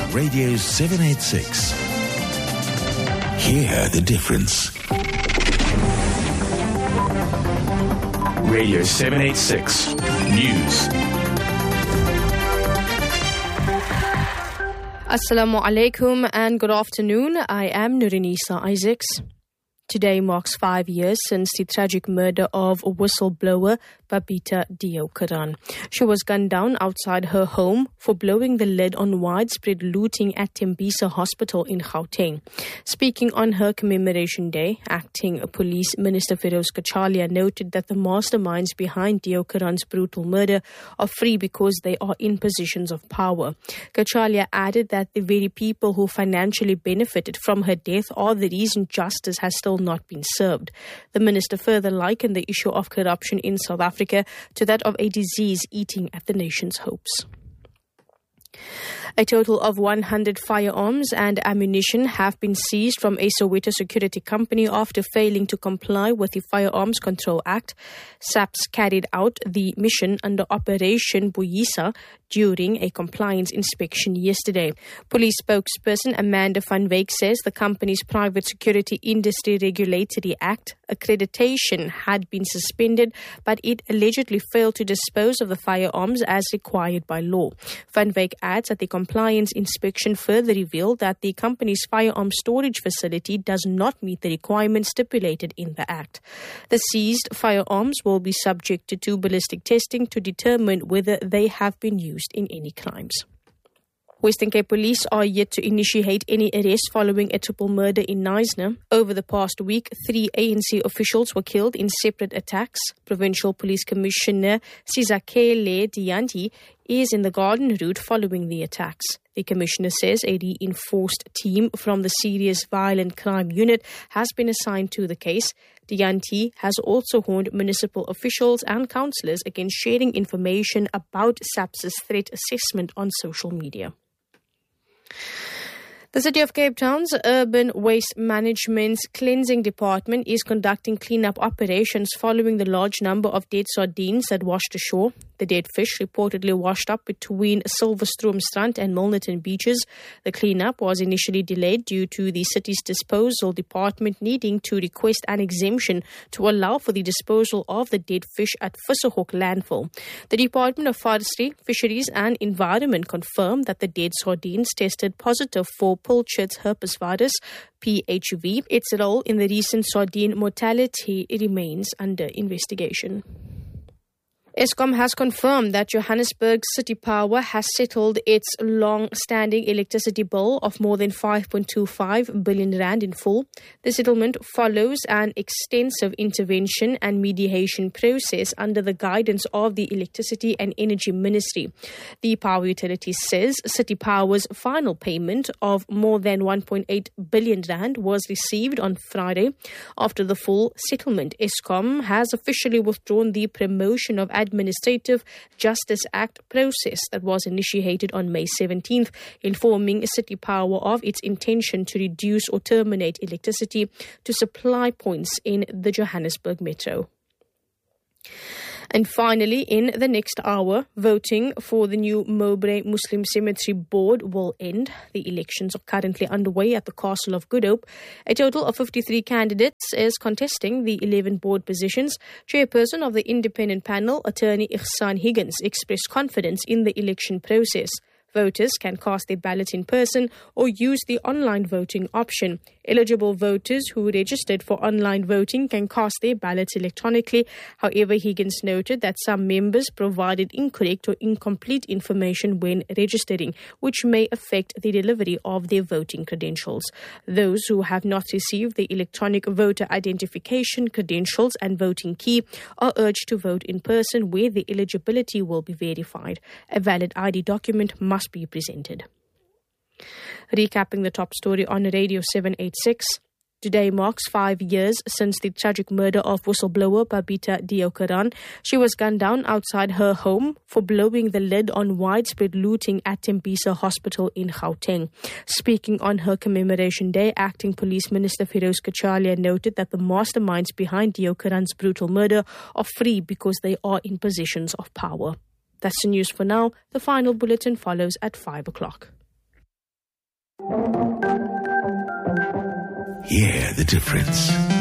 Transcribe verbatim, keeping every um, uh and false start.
Radio seven eighty-six. Hear the difference. Radio seven eighty-six News. Assalamu alaikum and good afternoon. I am Nurinisa Isaacs. Today marks five years since the tragic murder of whistleblower Babita Deokaran. She was gunned down outside her home for blowing the lid on widespread looting at Tembisa Hospital in Gauteng. Speaking on her commemoration day, Acting Police Minister Feroz Kachalia noted that the masterminds behind Deokaran's brutal murder are free because they are in positions of power. Kachalia added that the very people who financially benefited from her death are the reason justice has still not been served. The minister further likened the issue of corruption in South Africa to that of a disease eating at the nation's hopes. A total of one hundred firearms and ammunition have been seized from a Soweto security company after failing to comply with the Firearms Control Act. SAPS carried out the mission under Operation Buyisa during a compliance inspection yesterday. Police spokesperson Amanda van Wyk says the company's Private Security Industry Regulatory Act accreditation had been suspended, but it allegedly failed to dispose of the firearms as required by law. Van Wyk adds that the compliance inspection further revealed that the company's firearm storage facility does not meet the requirements stipulated in the Act. The seized firearms will be subjected to ballistic testing to determine whether they have been used in any crimes. Western Cape Police are yet to initiate any arrests following a triple murder in Knysna. Over the past week, three A N C officials were killed in separate attacks. Provincial Police Commissioner Sizakele Dianti is in the Garden Route following the attacks. The Commissioner says a reinforced team from the Serious Violent Crime Unit has been assigned to the case. Dianti has also warned municipal officials and councillors against sharing information about SAPS's threat assessment on social media. The City of Cape Town's Urban Waste Management's Cleansing Department is conducting cleanup operations following the large number of dead sardines that washed ashore. The dead fish reportedly washed up between Silverstromstrand and Milnerton beaches. The cleanup was initially delayed due to the city's disposal department needing to request an exemption to allow for the disposal of the dead fish at Visserhoek landfill. The Department of Forestry, Fisheries and Environment confirmed that the dead sardines tested positive for Pulchard's herpes virus, P H V. Its role in the recent sardine mortality remains under investigation. Eskom has confirmed that Johannesburg City Power has settled its long-standing electricity bill of more than five point two five billion rand in full. The settlement follows an extensive intervention and mediation process under the guidance of the Electricity and Energy Ministry. The power utility says City Power's final payment of more than one point eight billion rand was received on Friday. After the full settlement, Eskom has officially withdrawn the promotion of Administrative Justice Act process that was initiated on May seventeenth, informing City Power of its intention to reduce or terminate electricity to supply points in the Johannesburg Metro. And finally, in the next hour, voting for the new Mowbray Muslim Cemetery Board will end. The elections are currently underway at the Castle of Good Hope. A total of fifty-three candidates is contesting the eleven board positions. Chairperson of the independent panel, Attorney Ihsan Higgins, expressed confidence in the election process. Voters can cast their ballot in person or use the online voting option. Eligible voters who registered for online voting can cast their ballots electronically. However, Higgins noted that some members provided incorrect or incomplete information when registering, which may affect the delivery of their voting credentials. Those who have not received the electronic voter identification credentials and voting key are urged to vote in person where the eligibility will be verified. A valid I D document must be presented. Recapping the top story on Radio seven eighty-six. Today marks five years since the tragic murder of whistleblower Babita Deokaran. She was gunned down outside her home for blowing the lid on widespread looting at Tembisa Hospital in Gauteng. Speaking on her commemoration day, Acting Police Minister Feroz Kachalia noted that the masterminds behind Deokaran's brutal murder are free because they are in positions of power. That's the news for now. The final bulletin follows at five o'clock. Hear the difference.